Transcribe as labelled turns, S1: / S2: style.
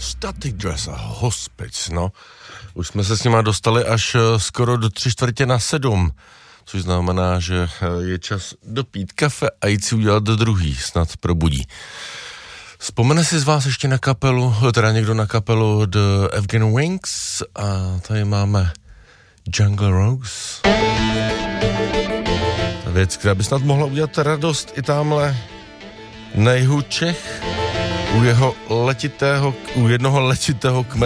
S1: Static Dress a Hospice, no. Už jsme se s nima dostali až skoro do 6:45, což znamená, že je čas dopít kafe a jít si udělat do druhý, snad probudí. Vzpomene si z vás ještě na kapelu, teda někdo na kapelu The Afghan Wings a tady máme Jungle Rose. Ta věc, která by snad mohla udělat radost i tamhle na jihu Čech u jednoho letitého kmene.